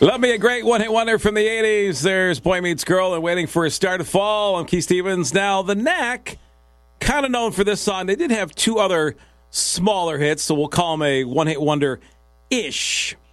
Love me a great one-hit wonder from the 80s. There's Boy Meets Girl and Waiting for a Star to Fall. I'm Keith Stevens. Now, the Knack, kind of known for this song. They did have two other smaller hits, so we'll call them a one-hit wonder-ish.